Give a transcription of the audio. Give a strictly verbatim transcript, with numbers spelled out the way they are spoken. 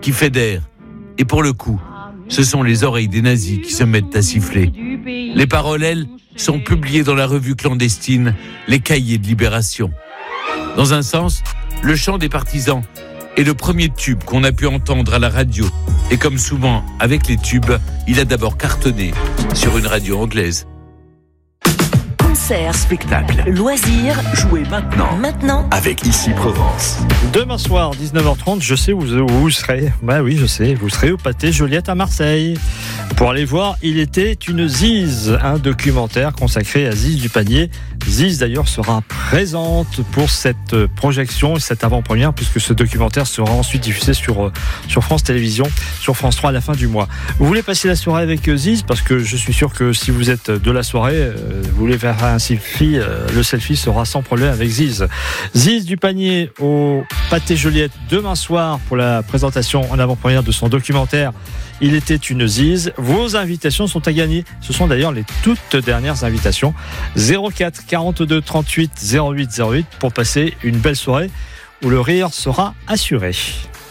qui fédère. Et pour le coup, ce sont les oreilles des nazis qui se mettent à siffler. Les paroles, elles, sont publiées dans la revue clandestine Les Cahiers de Libération. Dans un sens, le chant des partisans est le premier tube qu'on a pu entendre à la radio. Et comme souvent avec les tubes, il a d'abord cartonné sur une radio anglaise. Concerts, spectacles, loisirs, jouez maintenant. Maintenant, avec Ici Provence. Demain soir, dix-neuf heures trente, je sais où vous, où vous serez. Bah oui, je sais, vous serez au Pâté Joliette à Marseille. Pour aller voir Il était une Ziz, un documentaire consacré à Ziz du Panier. Ziz d'ailleurs sera présente pour cette projection, cette avant-première, puisque ce documentaire sera ensuite diffusé sur, sur France Télévisions, sur France trois à la fin du mois. Vous voulez passer la soirée avec Ziz, parce que je suis sûr que si vous êtes de la soirée, vous voulez faire un selfie, le selfie sera sans problème avec Ziz. Ziz du Panier au Pâté Joliette demain soir pour la présentation en avant-première de son documentaire Il était une Ziz. Vos invitations sont à gagner. Ce sont d'ailleurs les toutes dernières invitations. zéro quatre quarante-deux trente-huit zéro huit zéro huit pour passer une belle soirée où le rire sera assuré.